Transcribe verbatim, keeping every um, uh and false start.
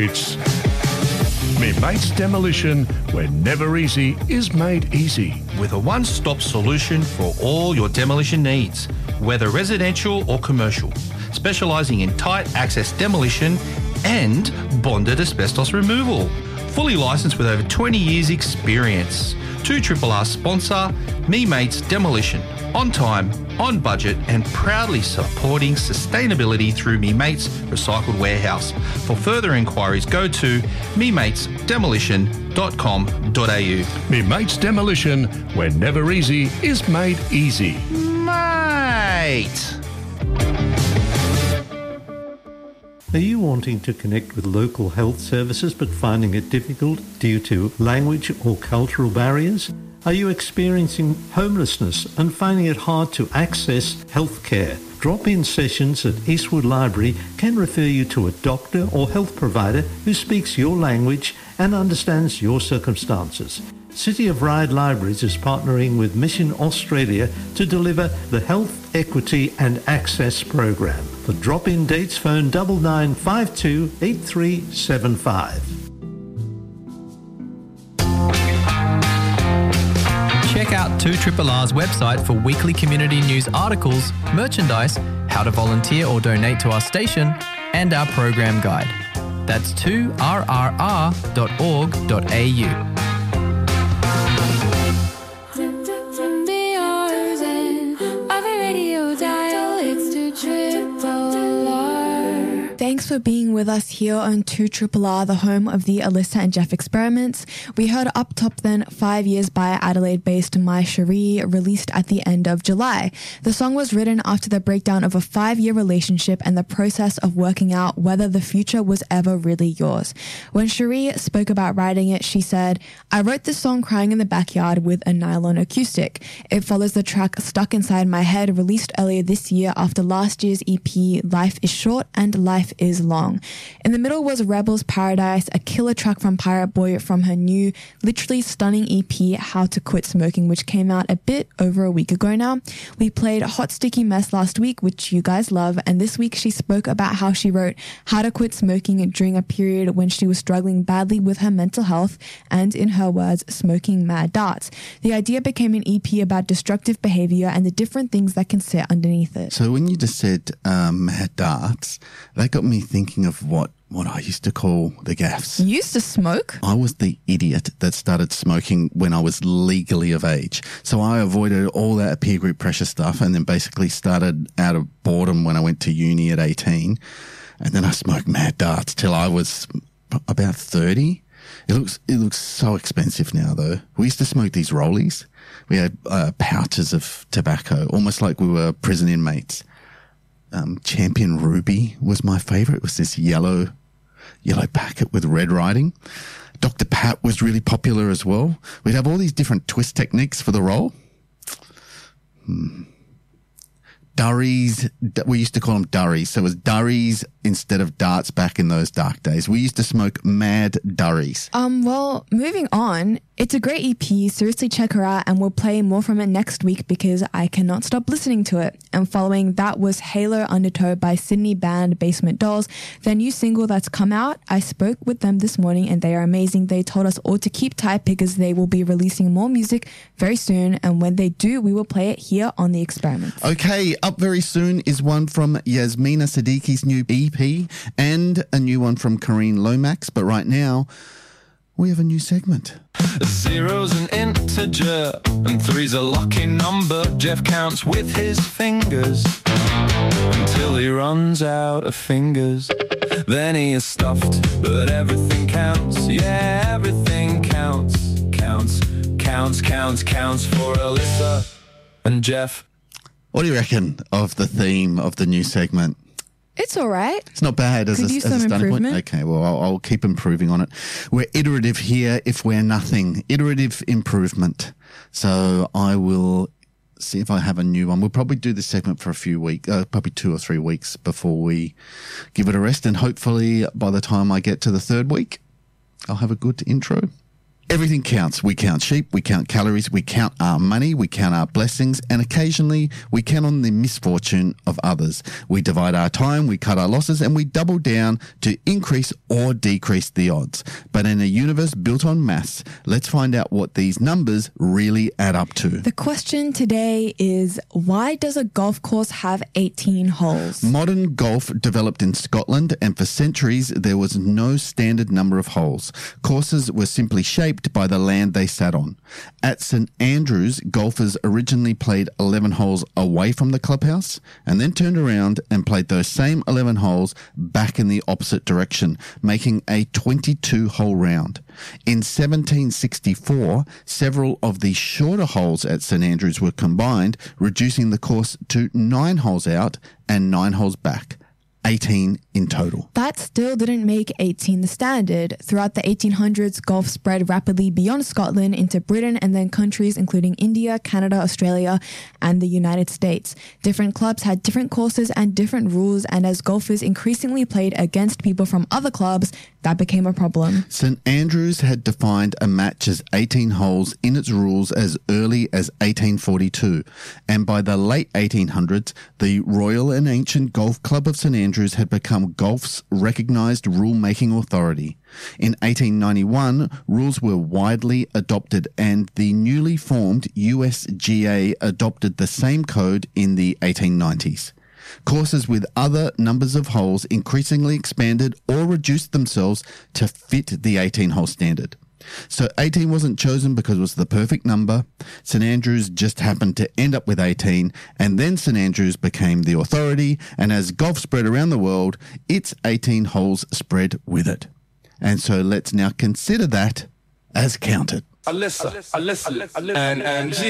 It's Me Mates Demolition, where Never Easy is made easy. With a one-stop solution for all your demolition needs, whether residential or commercial, specialising in tight access demolition and bonded asbestos removal. Fully licensed with over twenty years experience. two R R sponsor, Me Mates Demolition. On time, on budget and proudly supporting sustainability through Me Mates Recycled Warehouse. For further inquiries, go to me mates demolition dot com dot a u. Me Mates Demolition, where Never Easy is made easy. Mate! Are you wanting to connect with local health services but finding it difficult due to language or cultural barriers? Are you experiencing homelessness and finding it hard to access healthcare? Drop-in sessions at Eastwood Library can refer you to a doctor or health provider who speaks your language and understands your circumstances. City of Ryde Libraries is partnering with Mission Australia to deliver the Health, Equity and Access program. For drop-in dates, phone nine nine five two eight three seven five. Check out two R R R's website for weekly community news articles, merchandise, how to volunteer or donate to our station, and our program guide. That's two R R R dot org dot a u. Thanks for being with us here on two R R R, the home of the Alyssa and Jeff experiments. We heard Up Top Then, Five Years by Adelaide-based My Cherie, released at the end of July. The song was written after the breakdown of a five-year relationship and the process of working out whether the future was ever really yours. When Cherie spoke about writing it, she said, "I wrote this song crying in the backyard with a nylon acoustic. It follows the track Stuck Inside My Head, released earlier this year after last year's E P Life is Short and Life is Long." In the middle was Rebel's Paradise, a killer track from Pirate Boy from her new, literally stunning E P How to Quit Smoking, which came out a bit over a week ago now. We played Hot Sticky Mess last week, which you guys love, and this week she spoke about how she wrote How to Quit Smoking during a period when she was struggling badly with her mental health and, in her words, smoking mad darts. The idea became an E P about destructive behavior and the different things that can sit underneath it. So when you just said um, mad darts, that got me thinking of what, what I used to call the gaffs. You used to smoke? I was the idiot that started smoking when I was legally of age. So I avoided all that peer group pressure stuff and then basically started out of boredom when I went to uni at eighteen. And then I smoked mad darts till I was about thirty. It looks it looks so expensive now, though. We used to smoke these rollies. We had uh, pouches of tobacco, almost like we were prison inmates. Um, Champion Ruby was my favourite. It was this yellow, yellow packet with red writing. Doctor Pat was really popular as well. We'd have all these different twist techniques for the roll. Hmm. Durries, we used to call them durries. So it was durries instead of darts back in those dark days. We used to smoke mad durries. Um, well, moving on, it's a great E P. Seriously, check her out, and we'll play more from it next week because I cannot stop listening to it. And following that was Halo Undertow by Sydney band Basement Dolls, their new single that's come out. I spoke with them this morning and they are amazing. They told us all to keep tight because they will be releasing more music very soon, and when they do, we will play it here on The Experiments. Okay, up very soon is one from Yasmina Siddiqui's new E P and a new one from Kareen Lomax, but right now we have a new segment. Zero's an integer and three's a lucky number. Jeff counts with his fingers until he runs out of fingers. Then he is stuffed, but everything counts. Yeah, everything counts. Counts, counts, counts, counts for Alyssa and Jeff. What do you reckon of the theme of the new segment? It's all right. It's not bad as, Could a, use as a some starting point. improvement. Okay, well, I'll, I'll keep improving on it. We're iterative here if we're nothing. Iterative improvement. So I will see if I have a new one. We'll probably do this segment for a few weeks, uh, probably two or three weeks before we give it a rest. And hopefully by the time I get to the third week, I'll have a good intro. Everything counts. We count sheep, we count calories, we count our money, we count our blessings, and occasionally we count on the misfortune of others. We divide our time, we cut our losses, and we double down to increase or decrease the odds. But in a universe built on maths, let's find out what these numbers really add up to. The question today is, why does a golf course have eighteen holes? Modern golf developed in Scotland, and for centuries there was no standard number of holes. Courses were simply shaped by the land they sat on. At St Andrews, golfers originally played eleven holes away from the clubhouse and then turned around and played those same eleven holes back in the opposite direction, making a twenty-two hole round. In seventeen sixty-four, several of the shorter holes at St Andrews were combined, reducing the course to nine holes out and nine holes back. eighteen in total. That still didn't make eighteen the standard. Throughout the eighteen hundreds, golf spread rapidly beyond Scotland into Britain and then countries including India, Canada, Australia, and the United States. Different clubs had different courses and different rules, and as golfers increasingly played against people from other clubs, that became a problem. St Andrews had defined a match as eighteen holes in its rules as early as eighteen forty-two, and by the late eighteen hundreds, the Royal and Ancient Golf Club of St Andrews had become golf's recognised rule-making authority. In eighteen ninety-one, rules were widely adopted, and the newly formed U S G A adopted the same code in the eighteen nineties. Courses with other numbers of holes increasingly expanded or reduced themselves to fit the eighteen-hole standard. So eighteen wasn't chosen because it was the perfect number. St Andrews just happened to end up with eighteen, and then St Andrews became the authority, and as golf spread around the world, its eighteen holes spread with it. And so let's now consider that as counted. Alyssa, Alyssa, Alyssa, and Angie.